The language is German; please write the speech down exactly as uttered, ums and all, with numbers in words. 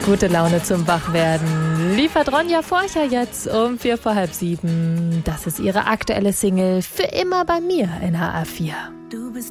Gute Laune zum Wachwerden liefert Ronja Forcher jetzt um vier vor halb sieben. Das ist ihre aktuelle Single Für immer bei mir in H R vier. Du bist